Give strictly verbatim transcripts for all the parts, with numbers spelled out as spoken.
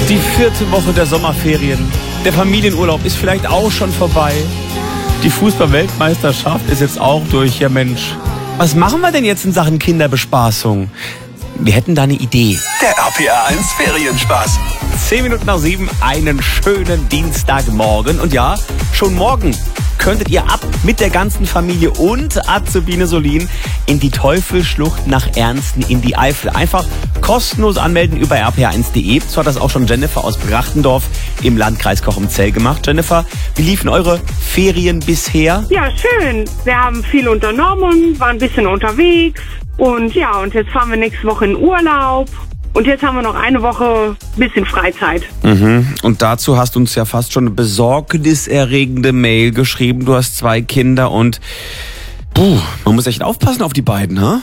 Die vierte Woche der Sommerferien. Der Familienurlaub ist vielleicht auch schon vorbei. Die Fußball-Weltmeisterschaft ist jetzt auch durch. Ja Mensch, was machen wir denn jetzt in Sachen Kinderbespaßung? Wir hätten da eine Idee. Der R P R eins Ferienspaß. Zehn Minuten nach sieben, einen schönen Dienstagmorgen. Und ja, schon morgen könntet ihr ab mit der ganzen Familie und Azubine Solin in die Teufelsschlucht nach Ernsten in die Eifel. Einfach kostenlos anmelden über r p r eins punkt de. So hat das auch schon Jennifer aus Brachtendorf im Landkreis Cochem-Zell gemacht. Jennifer, wie liefen eure Ferien bisher? Ja, schön. Wir haben viel unternommen, waren ein bisschen unterwegs. Und ja, und jetzt fahren wir nächste Woche in Urlaub. Und jetzt haben wir noch eine Woche bisschen Freizeit. Mhm. Und dazu hast du uns ja fast schon eine besorgniserregende Mail geschrieben. Du hast zwei Kinder und puh, man muss echt aufpassen auf die beiden, ha?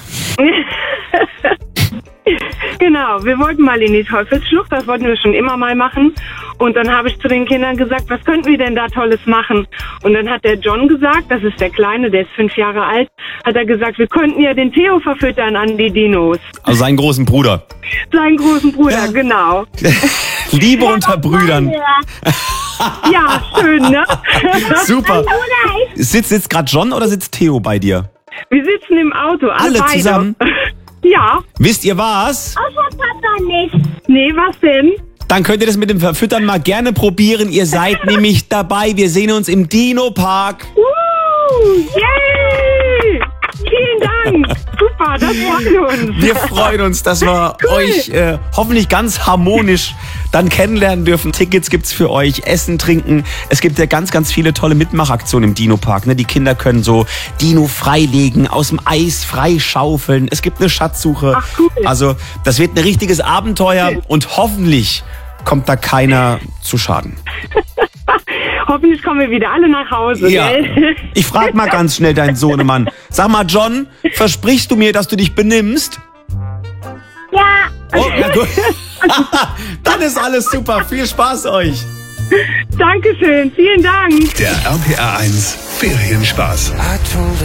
Genau, wir wollten mal in die Teufelsschlucht, das wollten wir schon immer mal machen. Und dann habe ich zu den Kindern gesagt, was könnten wir denn da Tolles machen? Und dann hat der John gesagt, das ist der Kleine, der ist fünf Jahre alt, hat er gesagt, wir könnten ja den Theo verfüttern an die Dinos. Also seinen großen Bruder. Seinen großen Bruder, Ja. genau. Liebe unter Brüdern. Ja, schön, ne? Super. Sitzt, sitzt gerade John oder sitzt Theo bei dir? Wir sitzen im Auto, alle, Alle beide. zusammen? Ja. Wisst ihr was? Außer Papa nicht. Nee, was denn? Dann könnt ihr das mit dem Verfüttern mal gerne probieren. Ihr seid nämlich dabei. Wir sehen uns im Dino-Park. Uh, yay! Vielen Dank. Super, das freut uns. Wir freuen uns, dass wir euch äh, hoffentlich ganz harmonisch dann kennenlernen dürfen. Tickets gibt's für euch, Essen, Trinken. Es gibt ja ganz, ganz viele tolle Mitmachaktionen im Dino-Park. Ne? Die Kinder können so Dino freilegen, aus dem Eis freischaufeln. Es gibt eine Schatzsuche. Ach, cool. Also das wird ein richtiges Abenteuer und hoffentlich kommt da keiner zu Schaden. Hoffentlich kommen wir wieder alle nach Hause, Ja. gell? Ich frage mal ganz schnell deinen Sohnemann. Sag mal, John, versprichst du mir, dass du dich benimmst? Ja. Oh, na gut. Dann ist alles super. Viel Spaß euch. Dankeschön, vielen Dank. Der R P R eins Ferienspaß.